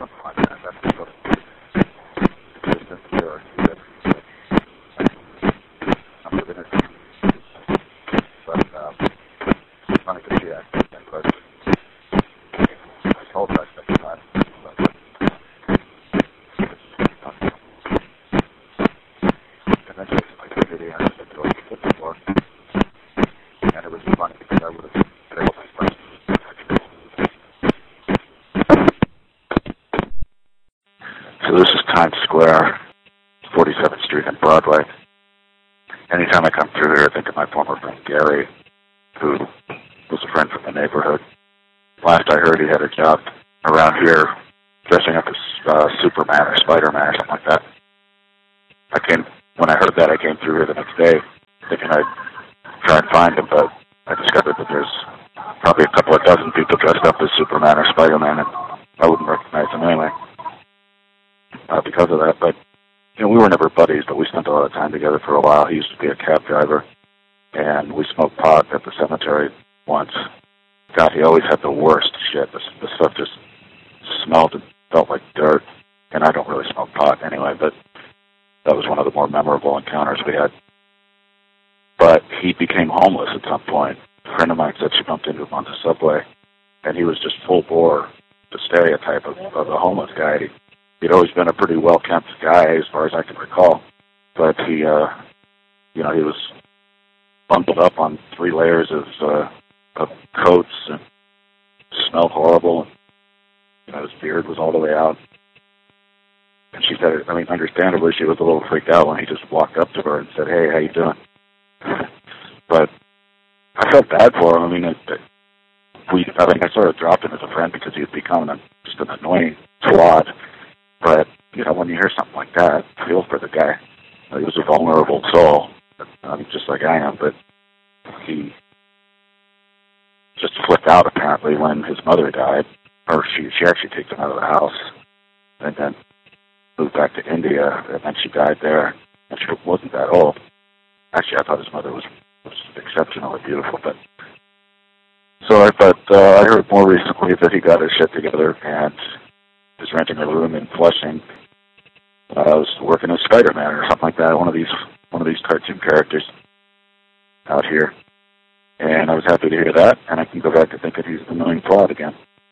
something like that. That's the sort of existence there. I'm living it. But it's funny because she asked me that question. I told her I spent the time. And then she was like, "Really?" And I said, "Do I get it before?" And it was funny because I would have been able to explain. So this is Times Square, 47th Street and Broadway. Anytime I come through here, I think of my former friend Gary, who was a friend from the neighborhood. Last I heard, he had a job around here dressing up as Superman or Spider-Man or something like that. When I heard that, I came through here the next day thinking I'd try and find him, but I discovered that there's probably a couple of dozen people dressed up as Superman or Spider-Man, and I wouldn't recognize them anyway because of that. But we were never buddies, but we spent a lot of time together for a while. He used to be a cab driver, and we smoked pot at the cemetery once. God, he always had the worst shit. The stuff just smelled and felt like dirt, and I don't really smoke pot anyway, but that was one of the more memorable encounters we had. But he became homeless at some point. A friend of mine said she bumped into him on the subway, and he was just full bore, the stereotype of a homeless guy. He'd always been a pretty well-kept guy, as far as I can recall, but he was bundled up on 3 layers of coats and smelled horrible, and his beard was all the way out. And she said, understandably, she was a little freaked out when he just walked up to her and said, "Hey, how you doing?" But I felt bad for him. I sort of dropped him as a friend because he had become just an annoying twat. But, when you hear something like that, feel for the guy. He was a vulnerable soul, just like I am, but he just flipped out, apparently, when his mother died. Or she actually kicked him out of the house and then moved back to India, and then she died there, and she wasn't that old. Actually, I thought his mother was exceptionally beautiful, but I heard more recently that he got his shit together and is renting a room in Flushing. I was working as Spider-Man or something like that, one of these cartoon characters out here, and I was happy to hear that, and I can go back to thinking he's an annoying fraud again.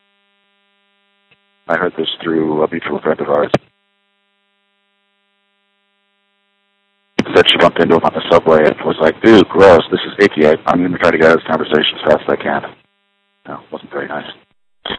I heard this through a mutual friend of ours. Said she bumped into him on the subway and was like, "Dude, gross, this is icky. I'm going to try to get out of this conversation as fast as I can." No, it wasn't very nice.